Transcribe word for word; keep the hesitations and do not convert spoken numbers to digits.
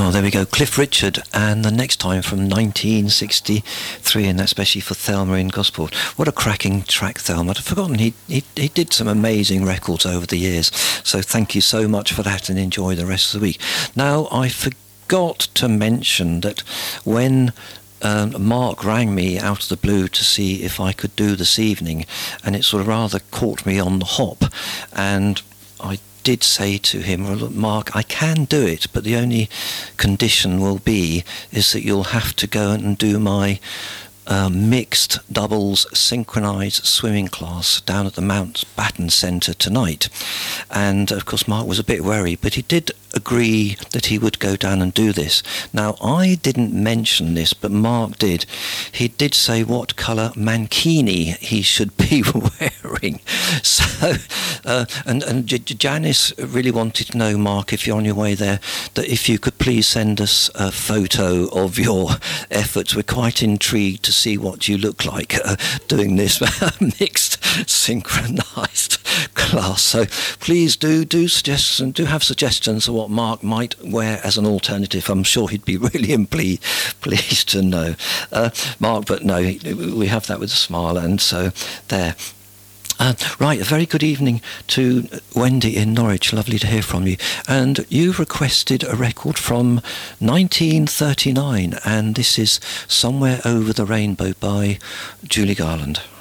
Oh, there we go. Cliff Richard, and the next time from nineteen sixty-three, and that's especially for Thelma in Gosport. What a cracking track, Thelma. I'd forgotten he, he he did some amazing records over the years. So thank you so much for that, and enjoy the rest of the week. Now, I forgot to mention that when Um, Mark rang me out of the blue to see if I could do this evening, and it sort of rather caught me on the hop, and I did say to him, well, look, Mark, I can do it, but the only condition will be is that you'll have to go and do my uh, mixed doubles synchronised swimming class down at the Mountbatten Centre tonight. And of course Mark was a bit worried, but he did agree that he would go down and do this. Now, I didn't mention this, but Mark did. He did say what colour mankini he should be wearing. So, uh, and, and J- Janice really wanted to know, Mark, if you're on your way there, that if you could please send us a photo of your efforts. We're quite intrigued to see what you look like uh, doing this mixed synchronised class. So please do do suggest and do have suggestions of what Mark might wear as an alternative. I'm sure he'd be really ple- pleased to know, uh, Mark. But no, we have that with a smile, and so there. Uh, right, a very good evening to Wendy in Norwich. Lovely to hear from you. And you've requested a record from nineteen thirty-nine, and this is Somewhere Over the Rainbow by Julie Garland.